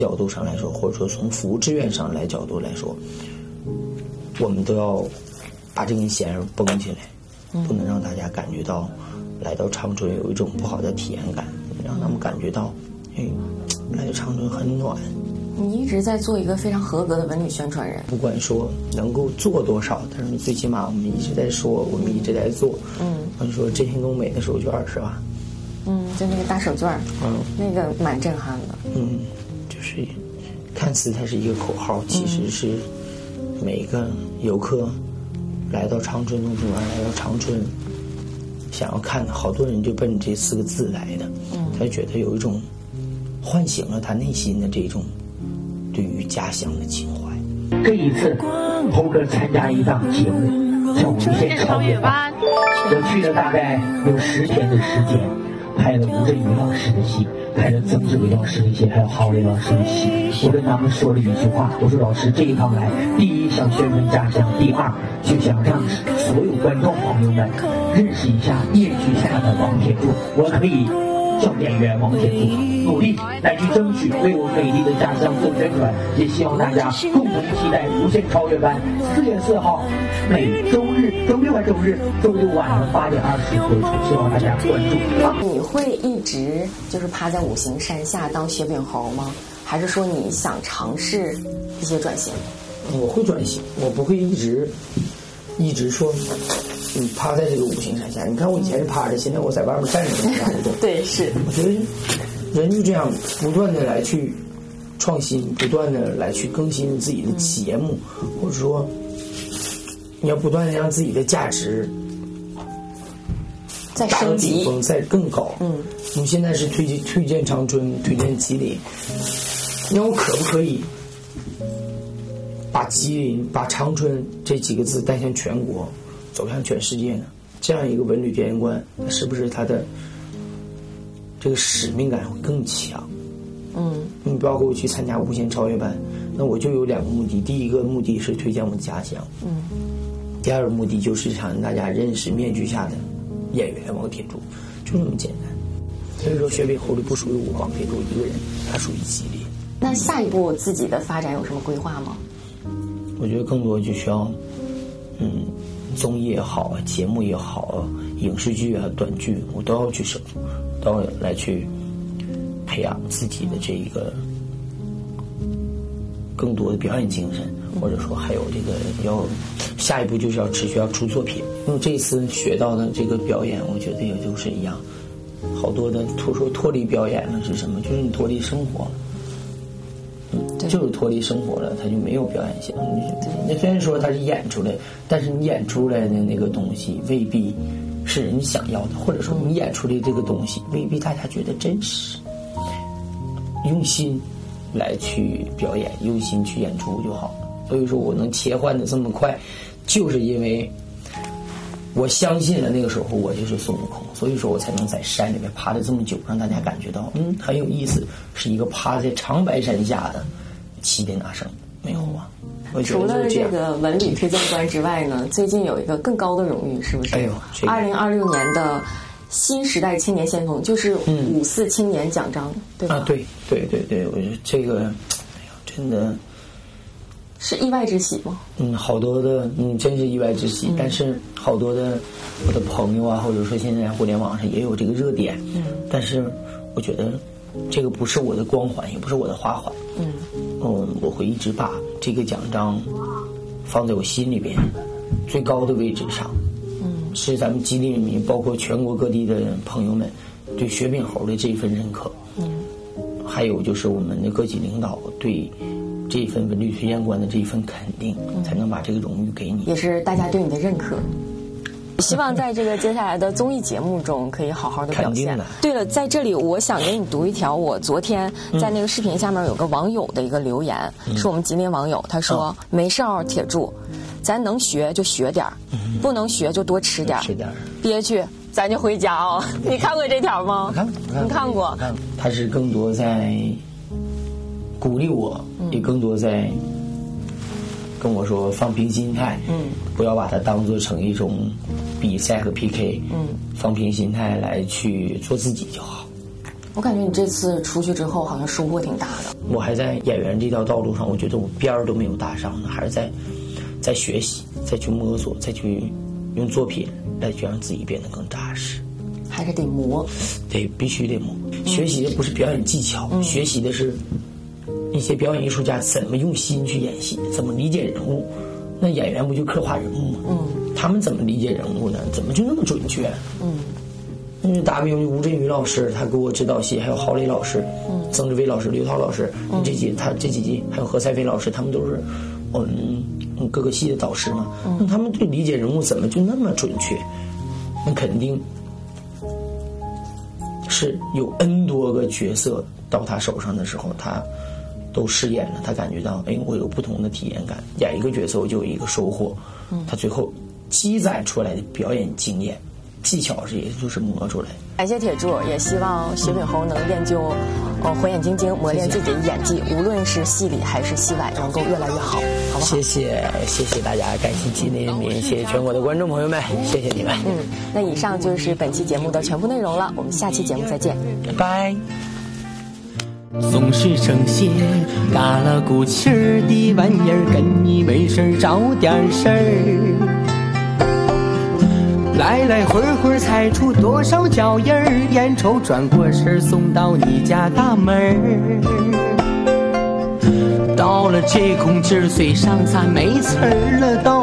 角度上来说，或者说从服务志愿上来角度来说，我们都要把这根弦绷起来，不能让大家感觉到来到长春有一种不好的体验感，让他们感觉到，来到长春很暖。 你一直在做一个非常合格的文旅宣传人， 不管说能够做多少，但是最起码我们一直在说，我们一直在做。我们说振兴东北的手绢是吧？ 就那个大手绢，那个蛮震撼的。 就是看似它是一个口号，其实是每一个游客来到长春动物园，来到长春，想要看的，好多人就奔这4个字来的。他觉得有一种唤醒了他内心的这种对于家乡的情怀。 这一次，猴哥参加一档节目，叫《无限超越班》。我去了大概有10天的时间，拍了吴镇宇老师的戏，拍了曾志伟老师的戏，还有郝蕾老师的戏。我跟他们说了一句话，我说老师这一趟来，第一想宣传家乡，第二就想让所有观众朋友们认识一下面具下的王铁柱。我可以叫演员王铁柱努力来去争取为我美丽的家乡做宣传，也希望大家共同期待无限超越班4月4号每周日、周六还周日、周六晚上8点20播出，希望大家关注。 你会一直就是趴在五行山下当雪饼猴吗？还是说你想尝试一些转型？ 我会转型，我不会一直说你趴在这个五行山下。你看我以前是趴着，现在我在外面站着都趴不动。 对，是。 我觉得人就这样不断的来去创新，不断的来去更新自己的节目，或者说你要不断的让自己的价值再升级， 顶峰再更高。我们现在是推荐长春，推荐吉林。那我可不可以把吉林、把长春这几个字带向全国，走向全世界呢？这样一个文旅表演观，是不是它的这个使命感会更强？你包括我去参加无限超越班，那我就有2个目的。第一个目的是推荐我的家乡，第二个目的就是想让大家认识面具下的演员王铁柱，就这么简单。所以说，雪北猴里不属于我王铁柱一个人，它属于吉林。 那下一步自己的发展有什么规划吗？ 我觉得更多就需要，综艺也好啊，节目也好啊，影视剧啊、短剧，我都要去摄入，都要来去培养自己的这一个更多的表演精神，或者说还有这个要下一步就是要持续要出作品。因为这一次学到的这个表演，我觉得也就是一样，好多的脱离表演了是什么？就是你脱离生活了。就是脱离生活了，他就没有表演性。那虽然说他是演出来，但是你演出来的那个东西未必是人想要的，或者说你演出来这个东西未必大家觉得真实。用心来去表演，用心去演出就好了。所以说我能切换的这么快，就是因为我相信了那个时候我就是孙悟空，所以说我才能在山里面趴了这么久，让大家感觉到很有意思，是一个趴在长白山下的齐天大圣。没有啊，我觉得除了这这个文旅推荐官之外呢，最近有一个更高的荣誉，是不是？2026年的新时代青年先锋，就是5·4青年奖章，对吧？ 对，我觉得这个真的是意外之喜吗？ 好多的，真是意外之喜。但是好多的我的朋友啊，或者说现在互联网上也有这个热点，但是我觉得这个不是我的光环，也不是我的花环。我会一直把这个奖章放在我心里边最高的位置上。是咱们吉林人民，包括全国各地的朋友们对雪饼猴的这一份认可。还有就是我们的各级领导对这一份文旅推荐官的这一份肯定，才能把这个荣誉给你， 也是大家对你的认可。希望在这个接下来的综艺节目中可以好好的表现。对了，在这里我想给你读一条我昨天在那个视频下面有个网友的一个留言，是我们吉林网友，他说：没事儿，铁柱，咱能学就学点儿，不能学就多吃点儿，憋屈咱就回家哦。你看过这条吗？你看过？ 他是更多在鼓励我，也更多在跟我说放平心态，不要把它当做成一种比赛和 PK，放平心态来去做自己就好。 我感觉你这次出去之后好像收获挺大的。 我还在演员这条道路上，我觉得我边儿都没有搭上呢，还是在学习，再去摸索，再去用作品来去让自己变得更扎实。 还是得磨， 对，必须得磨。学习的不是表演技巧，学习的是一些表演艺术家怎么用心去演戏，怎么理解人物。那演员不就刻画人物吗？他们怎么理解人物呢？怎么就那么准确？打比方吴镇宇老师，他给我指导戏，还有郝蕾老师、曾志伟老师、刘涛老师，这几集还有何赛飞老师，他们都是各个戏的导师嘛。那他们对理解人物怎么就那么准确？那肯定是有 N 多个角色到他手上的时候，他都饰演了，他感觉到我有不同的体验感，演一个角色我就有一个收获。他最后积攒出来的表演经验技巧也就是磨出来。 感谢铁柱，也希望徐秉侯能练就火眼金睛，磨练自己的演技，无论是戏里还是戏外，能够越来越好，好不好？谢谢大家，感谢吉林人民，谢谢全国的观众朋友们，谢谢你们。 那以上就是本期节目的全部内容了，我们下期节目再见， 拜拜。 总是整些嘎啦鼓气儿的玩意儿，跟你没事找点事儿。来来回回猜出多少脚印儿，眼瞅转过身送到你家大门儿。到了这空劲儿，嘴上咋没词儿了？到